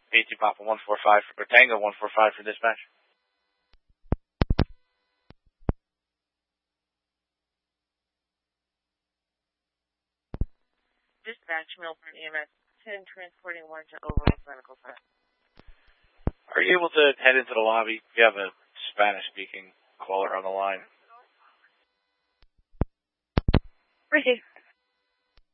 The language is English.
AT Papa 145 for Tango 145 for dispatch. Dispatch, Milford EMS 10, transporting 1 to Overlook Medical Center. Are you able to head into the lobby? You have a Spanish-speaking caller on the line. Ricky.